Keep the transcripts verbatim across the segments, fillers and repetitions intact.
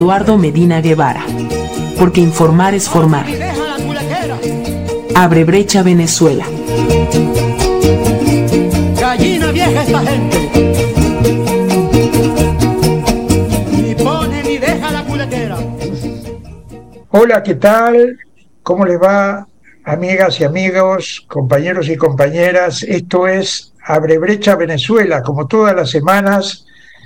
Eduardo Medina Guevara, porque informar es formar. Abre brecha Venezuela. Gallina vieja esta gente. Ni pone ni deja la culequera. Hola, ¿qué tal? ¿Cómo les va, amigas y amigos, compañeros y compañeras? Esto es Abre brecha Venezuela, como todas las semanas,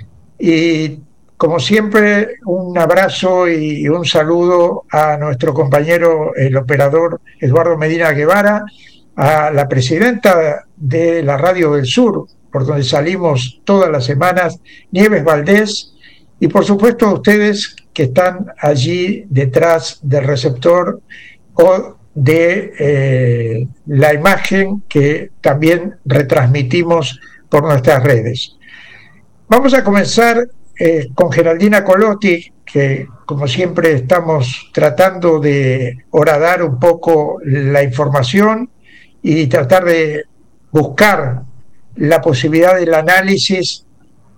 y como siempre, un abrazo y un saludo a nuestro compañero, el operador Eduardo Medina Guevara, a la presidenta de la Radio del Sur, por donde salimos todas las semanas, Nieves Valdés, y por supuesto a ustedes que están allí detrás del receptor o de eh, la imagen que también retransmitimos por nuestras redes. Vamos a comenzar Eh, con Geraldina Colotti, que como siempre estamos tratando de horadar un poco la información y tratar de buscar la posibilidad del análisis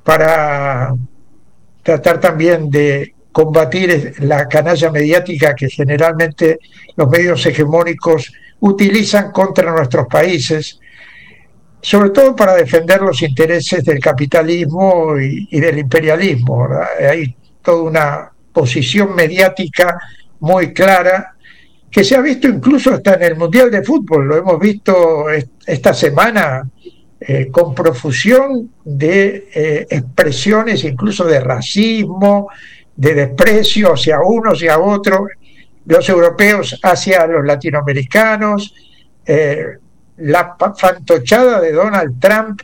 para tratar también de combatir la canalla mediática que generalmente los medios hegemónicos utilizan contra nuestros países, sobre todo para defender los intereses del capitalismo y, y del imperialismo, ¿verdad? Hay toda una posición mediática muy clara que se ha visto incluso hasta en el Mundial de Fútbol. Lo hemos visto esta semana eh, con profusión de eh, expresiones incluso de racismo, de desprecio hacia unos y a otros, los europeos hacia los latinoamericanos, eh, la fantochada de Donald Trump,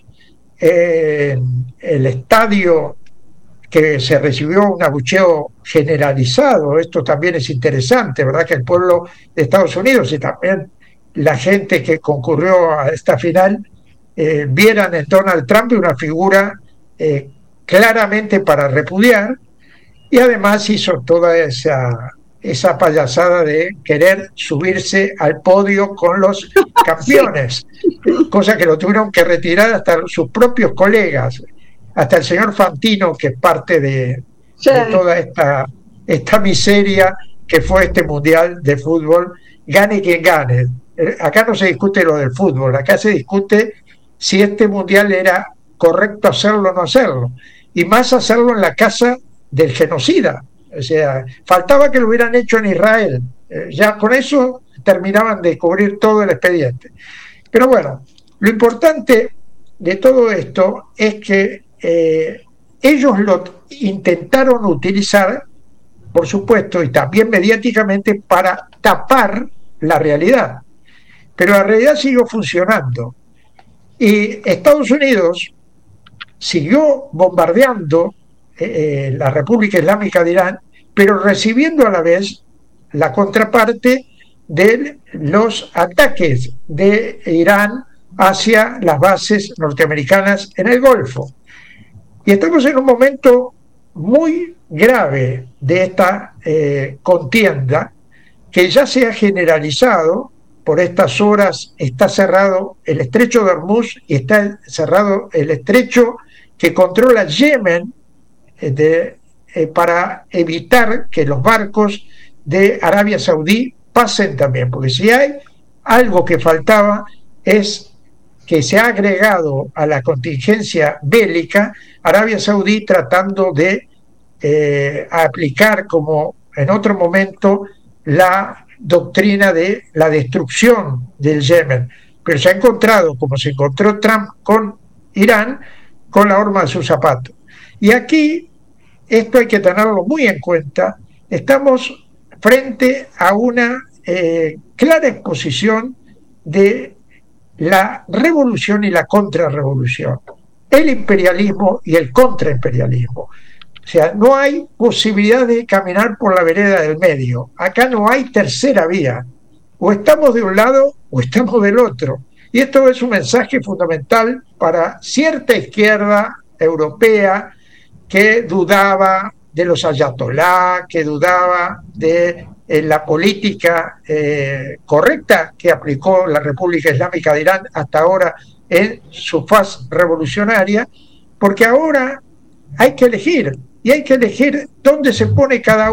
eh, el estadio que se recibió un abucheo generalizado. Esto también es interesante, ¿verdad? Que el pueblo de Estados Unidos y también la gente que concurrió a esta final eh, vieran en Donald Trump una figura eh, claramente para repudiar, y además hizo toda esa esa payasada de querer subirse al podio con los campeones, sí. Cosa que lo tuvieron que retirar hasta sus propios colegas, hasta el señor Fantino, que es parte de, sí. de toda esta, esta miseria que fue este Mundial de Fútbol, gane quien gane. Acá no se discute lo del fútbol, acá se discute si este Mundial era correcto hacerlo o no hacerlo, y más hacerlo en la casa del genocida. O sea, faltaba que lo hubieran hecho en Israel. Eh, ya con eso terminaban de cubrir todo el expediente. Pero bueno, lo importante de todo esto es que eh, ellos lo intentaron utilizar, por supuesto, y también mediáticamente, para tapar la realidad. Pero la realidad siguió funcionando. Y Estados Unidos siguió bombardeando Eh, la República Islámica de Irán, pero recibiendo a la vez la contraparte de los ataques de Irán hacia las bases norteamericanas en el Golfo. Y estamos en un momento muy grave de esta eh, contienda, que ya se ha generalizado. Por estas horas está cerrado el estrecho de Hormuz y está cerrado el estrecho que controla Yemen, De, eh, para evitar que los barcos de Arabia Saudí pasen también, porque si hay algo que faltaba es que se ha agregado a la contingencia bélica Arabia Saudí tratando de eh, aplicar, como en otro momento, la doctrina de la destrucción del Yemen, pero se ha encontrado, como se encontró Trump con Irán, con la horma de su zapato. Y aquí, esto hay que tenerlo muy en cuenta, estamos frente a una eh, clara exposición de la revolución y la contrarrevolución, el imperialismo y el contraimperialismo. O sea, no hay posibilidad de caminar por la vereda del medio. Acá no hay tercera vía. O estamos de un lado o estamos del otro. Y esto es un mensaje fundamental para cierta izquierda europea que dudaba de los ayatolá, que dudaba de eh, la política eh, correcta que aplicó la República Islámica de Irán hasta ahora en su faz revolucionaria, porque ahora hay que elegir y hay que elegir dónde se pone cada